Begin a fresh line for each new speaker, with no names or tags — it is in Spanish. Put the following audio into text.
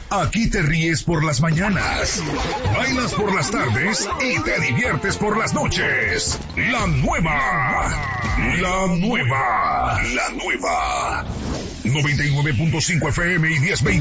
Aquí te ríes por las mañanas, bailas por las tardes y te diviertes por las noches. La nueva 99.5 FM y 1020